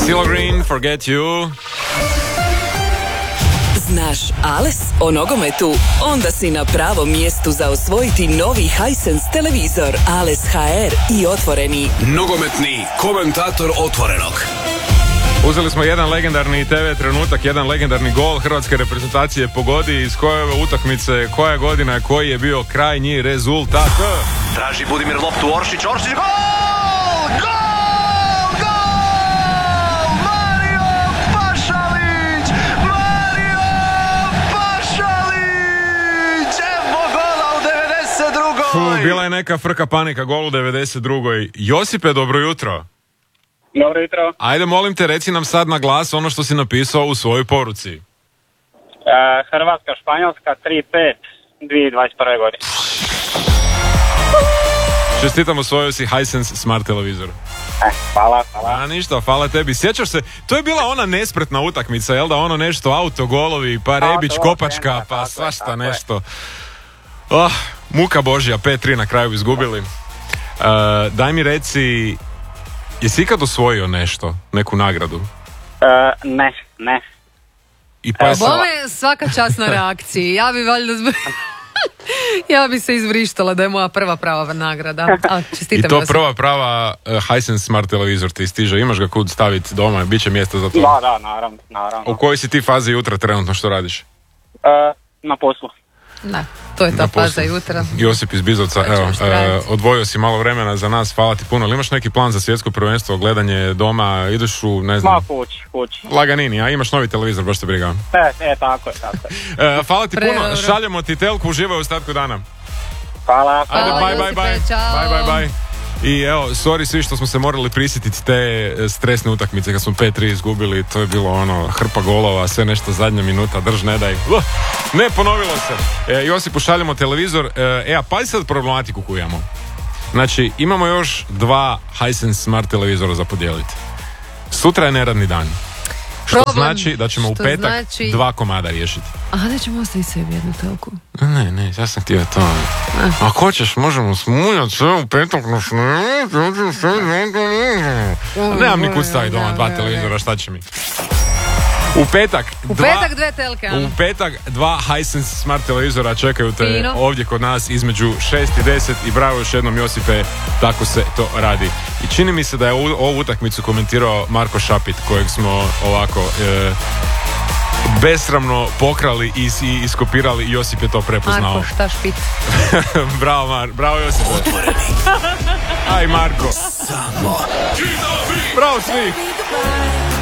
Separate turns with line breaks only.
CeeLo Green, Forget You.
Znaš Ales o nogometu? Onda si na pravom mjestu za osvojiti novi Hisense televizor Ales HR i Otvoreni.
Nogometni komentator Otvorenog.
Uzeli smo jedan legendarni TV trenutak, jedan legendarni gol hrvatske reprezentacije. Pogodi iz koje utakmice, koja godina, koji je bio krajnji rezultat.
Traži Budimir loptu, Oršić, gol! Gol!
Bila je neka frka panika, gol u 92. Josipe, dobro jutro.
Dobro jutro.
Ajde, molim te, reci nam sad na glas ono što si napisao u svojoj poruci.
Hrvatska, Španjolska, 3-5, 2021. godine.
Čestitamo, osvojio si Hisense smart televizor.
Hvala.
A ništa, hvala tebi. Sjećaš se, to je bila ona nespretna utakmica, jel da, ono nešto, autogolovi, pa Rebić, Kopačka, pa svašta nešto. Muka Božja, 5-3 na kraju izgubili. Daj mi reci, jesi ikad osvojio nešto, neku nagradu?
Ne.
I pa
Bome, svaka čast na reakciji. Ja bi valjda ja bi se izvrištala da je moja prva prava nagrada.
I to prva prava Hisense smart televizor ti stiže. Imaš ga kud staviti doma, bit će mjesta za to?
Da, naravno.
U kojoj si ti fazi jutra trenutno, što radiš?
Na poslu.
Da, to je ta faza jutra.
Josip iz Bizovca, evo, odvojio si malo vremena za nas, hvala ti puno. Ali imaš neki plan za svjetsko prvenstvo, gledanje doma, ideš u, ne znam...
kući.
Laganini, a imaš novi televizor, baš te briga.
Tako je.
Hvala ti puno, šaljemo ti telku, uživaj u ostatku dana.
Hvala.
Ajde, bye. I evo, sorry svi što smo se morali prisjetiti te stresne utakmice kad smo 5-3 izgubili, to je bilo ono, hrpa golova, sve nešto zadnja minuta, drž ne daj. Ne, ponovilo se. Josipu, šaljemo televizor. A pazi sad problematiku koju imamo. Znači, imamo još 2 Hisense smart televizora za podijeliti. Sutra je neradni dan. Što znači da ćemo u petak 2 komada riješiti.
Aha, nećemo ostaviti sebi jednu telku.
Ne, ja sam htio to. Ako hoćeš, možemo smuljati sve u petak. Nemam ni kud staviti doma 2 televizora, šta će mi? U petak
2 telke.
U petak 2 Hisense smart televizora čekaju te ovdje kod nas između 6 i 10 i bravo još jednom Josipe, tako se to radi. I čini mi se da je ovu utakmicu komentirao Marko Šapit, kojeg smo ovako besramno pokrali i iskopirali i Josip je to prepoznao.
Marko, šta Špit?
Bravo Josip. Aj Marko. Bravo svi.